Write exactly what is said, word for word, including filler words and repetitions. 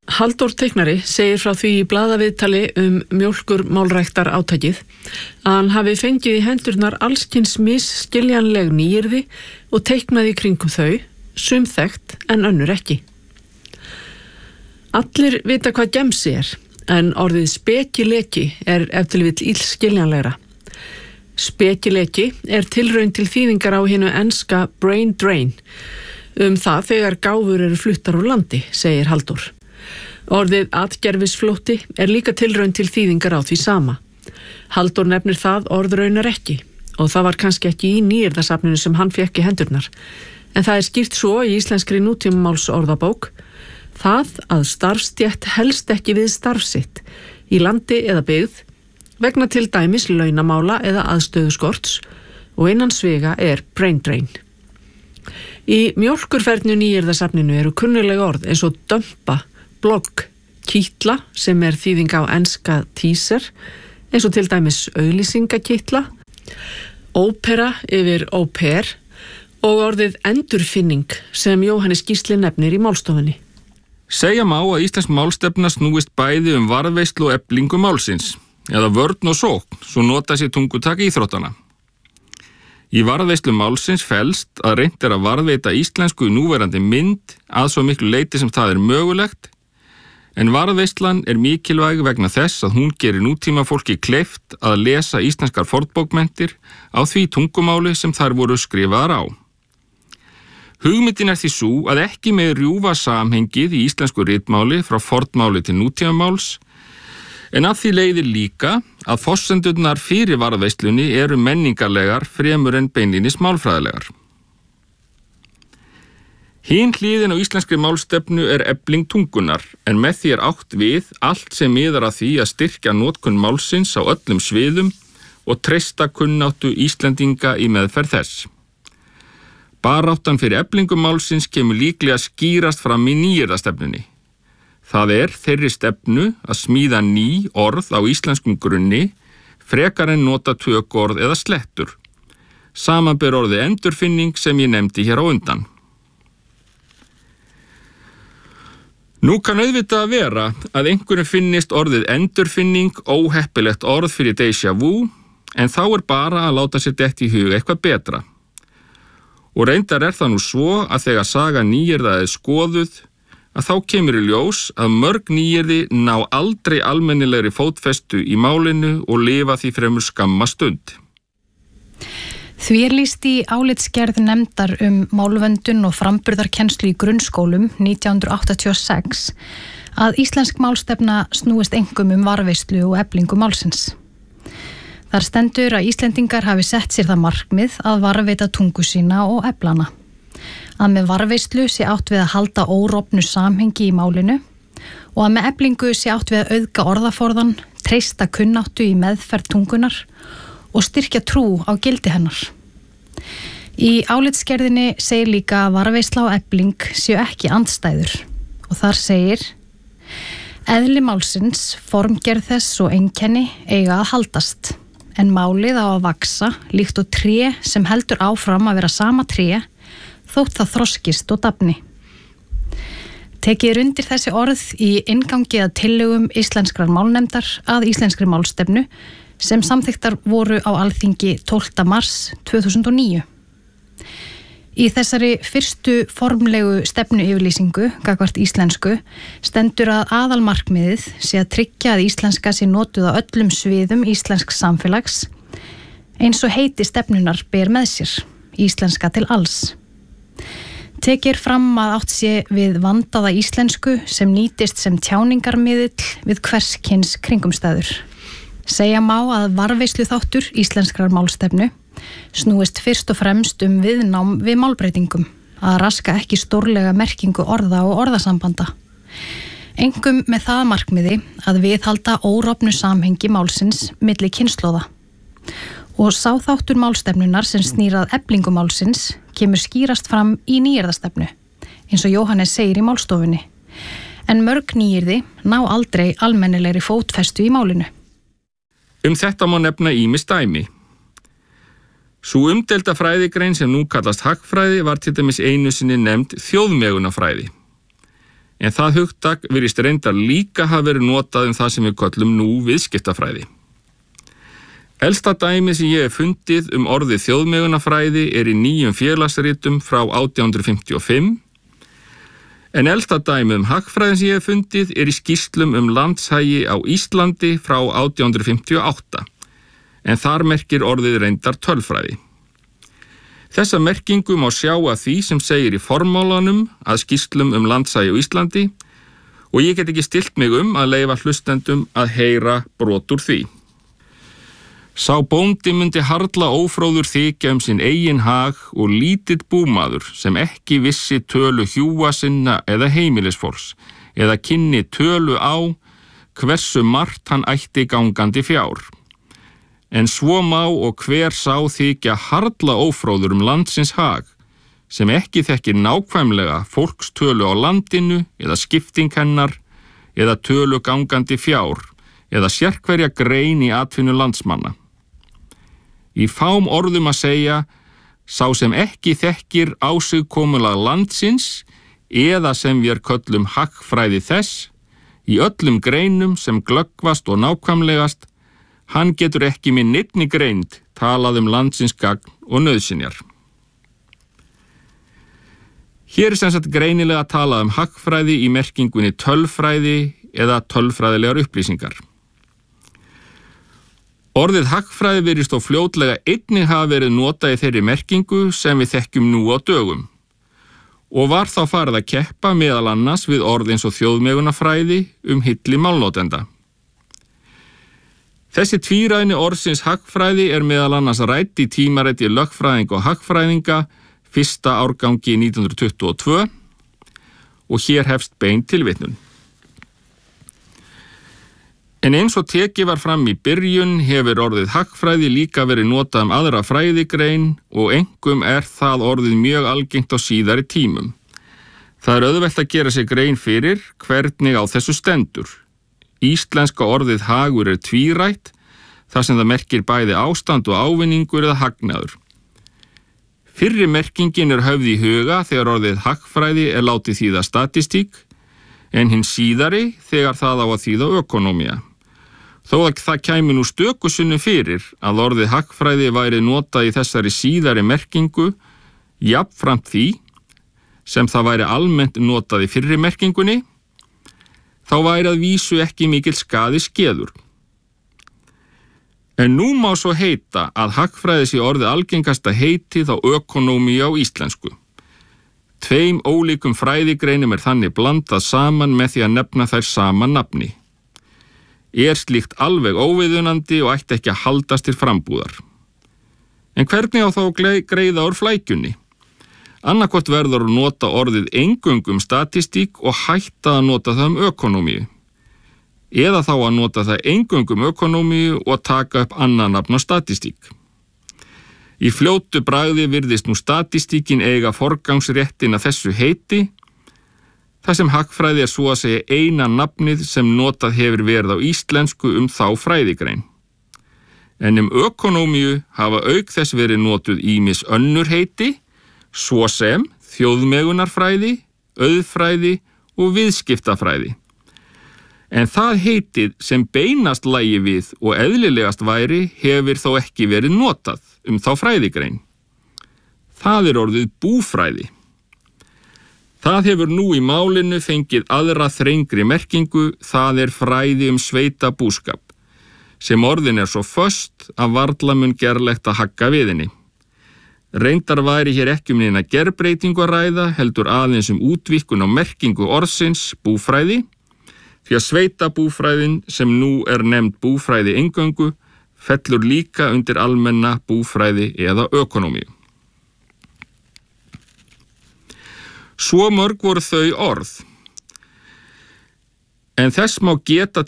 Halldór teiknari segir frá því í blaðaviðtali um mjólkur málræktar átakið að hann hafi fengið í hendurnar allskyns misskiljanleg nýyrði og teiknaði í kringum þau, sum þekkt en önnur ekki. Allir vita hvað gemsi er, en orðið spekileki er ef til vill illskiljanlegra. Spekileki er tilraun til þýðingar á hinu enska brain drain, um það þegar gáfur eru fluttar úr landi, segir Halldór. Orðið atgerfisflótti er líka tilraun til þýðingar á því sama. Halldór nefnir það orð raunar ekki og það var kannski ekki í nýyrðasafninu sem hann fékk í hendurnar. En það er skýrt svo í íslenskri nútímamáls orðabók það að starfstétt helst ekki við starf sitt í landi eða byggð vegna til dæmis launamála eða aðstöðuskorts og innan sviga er brain drain. Í mjólkurfernu nýyrðasafninu eru kunnuleg orð eins og dömpa, blogg, kítla sem er þýðing á enska teaser eins og til dæmis auglýsingakítla, ópera yfir óper og orðið endurfinning sem Jóhannes Gísli nefnir í málstofunni. Segja má að íslensk málstefna snúist bæði um varðveislu og eflingu málsins, eða vörn og sókn, svo nota sér tungutak íþróttana. Í varðveislu málsins felst að reynt er að varðveita íslensku í núverandi mynd að svo miklu leyti sem það er mögulegt, en varðveislan er mikilvæg vegna þess að hún gerir nútíma fólki kleift að lesa íslenskar fornbókmenntir á því tungumáli sem þær voru skrifaðar á. Hugmyndin er því sú að ekki með rjúfa samhengið í íslensku ritmáli frá fornmáli til nútímamáls, en að því leiðir líka að forsendurnar fyrir varðveislunni eru menningarlegar fremur en beinlínis málfræðilegar. Hin hliðin á íslenskri málstefnu er efling tungunar, en með því er átt við allt sem miðar að því að styrkja notkun málsins á öllum sviðum og treysta kunnáttu Íslendinga í meðferð þess. Baráttan fyrir eflingu málsins kemur líklega skýrast fram í nýyrðastefnunni. Það er þeirri stefnu að smíða ný orð á íslenskum grunni frekar en nota tökuorð eða slettur. Samanber orðið endurfinning sem ég nefndi hér á undan. Nú kann auðvitað að vera að einhverjum finnist orðið endurfinning óheppilegt orð fyrir déjà vu, en þá er bara að láta sér detta í hug eitthvað betra. Og reyndar er það nú svo að þegar saga nýyrða er skoðuð, að þá kemur í ljós að mörg nýyrði ná aldrei almennilegri fótfestu í málinu og lifa því fremur skamma stund. Því er lýst í álitsgerð nefndar um málvöndun og framburðarkennslu í grunnskólum nítján hundruð áttatíu og sex að íslensk málstefna snúist einkum um varðveislu og eflingu málsins. Þar stendur að Íslendingar hafi sett sér það markmið að varðveita tungu sína og eflana. Að með varðveislu sé átt við að halda órofnu samhengi í málinu og að með eflingu sé átt við að auðga orðaforðan, treysta kunnáttu í meðferð tungunar og styrkja trú á gildi hennar. Í álitsgerðinni segir líka að varðveisla og efling séu ekki andstæður og þar segir eðli málsins, formgerð þess og einkenni eiga að haldast en málið á að vaksa líkt og tré sem heldur áfram að vera sama tré þótt það þroskist og dafni. Tekið er undir þessi orð í inngangi að tillögum íslenskrar málnefndar að íslenskri málstefnu sem samþykktar voru á Alþingi tólfta mars tvö þúsund og níu. Í þessari fyrstu formlegu stefnuyfirlýsingu gagnvart íslensku stendur að aðalmarkmiðið sé að tryggja að íslenska sé notuð á öllum sviðum íslensks samfélags eins og heiti stefnunar ber með sér, íslenska til alls. Tekir fram að átt sé við vandaða íslensku sem nýtist sem tjáningarmiðill við hvers kyns kringumstæður. Segja má að varðveislu þáttur íslenskrar málstefnu snúist fyrst og fremst um viðnám við málbreytingum, að raska ekki stórlega merkingu orða og orðasambanda. Engum með það markmiði að viðhalda órofnu samhengi málsins milli kynslóða. Og sá þáttur málstefnunar sem snýrað eflingu málsins kemur skýrast fram í nýyrðastefnu, eins og Jóhannes segir í málstofunni. En mörg nýyrði ná aldrei almennilegri fótfestu í málinu. Um þetta má nefna ýmis dæmi. Sú umdeilda fræðigrein sem nú kallast hagfræði var til dæmis einu sinni nefnd þjóðmegunarfræði. en það hugtak virðist reyndar líka hafa verið notað um það sem við köllum nú viðskiptafræði. Elsta dæmi sem ég hef fundið um orðið þjóðmegunarfræði er í nýjum félagsritum frá átján hundruð fimmtíu og fimm, en elsta dæmi um hagfræðin sem ég hef fundið er í skýrslum um landshagi á Íslandi frá átján hundruð fimmtíu og átta, en þar merkir orðið reyndar tölfræði. Þessa merkingu má sjá að því sem segir í formálanum að skýrslum um landshagi á Íslandi og ég get ekki stillt mig um að leyfa hlustendum að heyra brot úr því. Sá bóndi myndi harla ófróður þykja um sinn eigin hag og lítill búmaður sem ekki vissi tölu hjúa sinna eða heimilisfólks eða kynni tölu á hversu margt hann ætti gangandi fjár. En svo má og hver sá þykja harla ófróður um landsins hag sem ekki þekkir nákvæmlega fólkstölu á landinu eða skipting hennar eða tölu gangandi fjár eða sérhverja grein í atvinnu landsmanna. Í fám orðum að segja, sá sem ekki þekkir ásigkomulag landsins eða sem við köllum hagfræði þess, í öllum greinum sem glöggvast og nákvæmlegast, hann getur ekki með neinni greind talað um landsins gagn og nauðsynjar. Hér er sem sagt greinilega talað um hagfræði í merkingunni tölfræði eða tölfræðilegar upplýsingar. Orðið hagfræði virðist þó fljótlega einnig hafa verið notað í þeirri merkingu sem við þekkjum nú á dögum og var þá farið að keppa meðal annars við orð eins og þjóðmegunarfræði um hilli málnotenda. Þessi tvíræðni orðsins hagfræði er meðal annars rædd í tímariti lögfræðinga og hagfræðinga fyrsta árgangi nítján hundruð tuttugu og tvö og hér hefst bein tilvitnun. En eins og tekið var fram í byrjun hefur orðið hagfræði líka verið notað um aðra fræðigrein og einkum er það orðið mjög algengt á síðari tímum. Það er auðvelt að gera sér grein fyrir hvernig á þessu stendur. Íslenska orðið hagur er tvírætt, þar sem það merkir bæði ástand og ávinningur eða hagnaður. Fyrri merkingin er höfð í huga þegar orðið hagfræði er látið þýða statistík, en hinn síðari þegar það á að þýða ökonómía. Þó að það kæmi nú stökusunni fyrir að orðið hagfræði væri notað í þessari síðari merkingu, jafnframt því sem það væri almennt notað í fyrri merkingunni, þá væri að vísu ekki mikill skaði skeður. En nú má svo heita að hagfræði sé orðið algengasta heitið á ökonómíu á íslensku. Tveim ólíkum fræðigreinum er þannig blandað saman með því að nefna þær sama nafni. Er slíkt alveg óviðunandi og ætti ekki að haldast til frambúðar. En hvernig á þá að greiða úr flækjunni? Annarkvort verður að nota orðið eingöngu um statistík og hætta að nota það um ökonómíu. Eða þá að nota það eingöngu um ökonómíu og taka upp annan nafn á statistík. Í fljótu bragði virðist nú statistíkin eiga forgangsréttin að þessu heiti, þar sem hagfræði er svo að segja eina nafnið sem notað hefur verið á íslensku um þá fræðigrein. En um ökonómíu hafa auk þess verið notuð ýmis önnur heiti, svo sem þjóðmegunarfræði, auðfræði og viðskiptafræði. En það heitið sem beinast lægi við og eðlilegast væri hefur þó ekki verið notað um þá fræðigrein. Það er orðið búfræði. Það hefur nú í málinu fengið aðra þrengri merkingu, það er fræði um sveitabúskap, sem orðin er svo föst að varla mun gerlegt að hagga við henni. Reyndar væri hér ekki um neina gerbreytingu að ræða, heldur aðeins um útvíkkun á merkingu orðsins búfræði, því að sveitabúfræðin sem nú er nefnd búfræði eingöngu fellur líka undir almenna búfræði eða ökonómíu. Svo mörg voru þau orð. En þess má geta